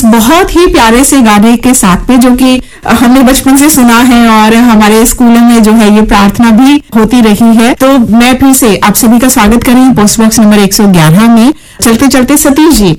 बहुत ही प्यारे से गाने के साथ में, जो कि हमने बचपन से सुना है और हमारे स्कूलों में जो है ये प्रार्थना भी होती रही है। तो मैं फिर से आप सभी का स्वागत कर रही हूँ पोस्ट बॉक्स नंबर 111 में। चलते चलते सतीश जी,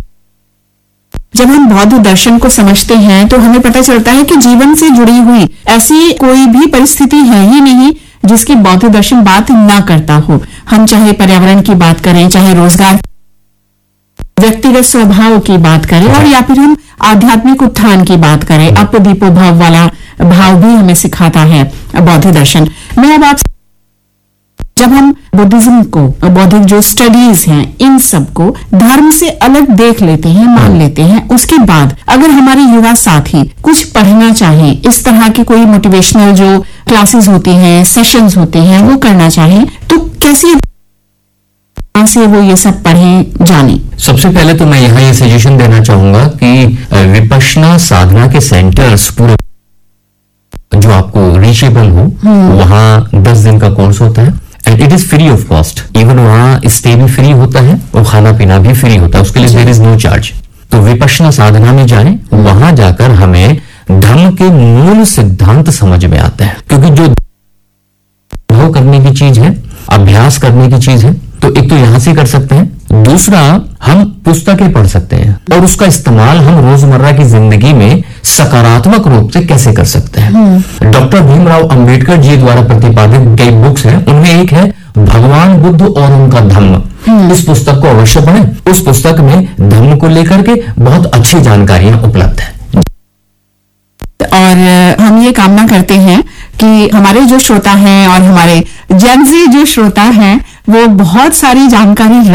जब हम बौद्ध दर्शन को समझते हैं तो हमें पता चलता है कि जीवन से जुड़ी हुई ऐसी कोई भी परिस्थिति है ही नहीं जिसकी बौद्ध दर्शन बात ना करता हो। हम चाहे पर्यावरण की बात करें, चाहे रोजगार, व्यक्तिगत स्वभाव की बात करें, और या फिर हम आध्यात्मिक उत्थान की बात करें, अप दीपो भाव वाला भाव भी हमें सिखाता है बौद्ध दर्शन। मैं अब आपसे, जब हम बुद्धिज्म को, बौद्धिक जो स्टडीज हैं, इन सब को धर्म से अलग देख लेते हैं, मान लेते हैं, उसके बाद अगर हमारे युवा साथी कुछ पढ़ना चाहें, इस तरह की कोई मोटिवेशनल जो क्लासेस होती हैं, सेशंस होते हैं, वो करना चाहें, तो कैसे से वो ये सब पढ़ें, जाने? सबसे पहले तो मैं यहाँ ये सजेशन देना चाहूंगा कि विपश्यना साधना के सेंटर्स पूरे जो आपको रीचेबल हो, वहाँ 10 दिन का कोर्स होता है and it is free of cost. Even वहाँ स्टे भी फ्री होता है और खाना पीना भी फ्री होता है, उसके लिए देयर इज नो चार्ज। तो विपश्यना साधना में जाएं, वहां जाकर हमें धर्म के मूल सिद्धांत समझ में आते हैं, क्योंकि जो अनुभव करने की चीज है, अभ्यास करने की चीज है, तो एक तो यहां से कर सकते हैं। दूसरा, हम पुस्तकें पढ़ सकते हैं और उसका इस्तेमाल हम रोजमर्रा की जिंदगी में सकारात्मक रूप से कैसे कर सकते हैं। डॉक्टर भीमराव अंबेडकर जी द्वारा प्रतिपादित कई बुक्स हैं, उनमें एक है भगवान बुद्ध और उनका धम्म। इस पुस्तक को अवश्य पढ़ें। उस पुस्तक में धम्म को लेकर के बहुत अच्छी जानकारियां उपलब्ध है। और हम ये कामना करते हैं कि हमारे जो श्रोता हैं और हमारे जेन ज़ी जो श्रोता हैं, वो बहुत सारी जानकारी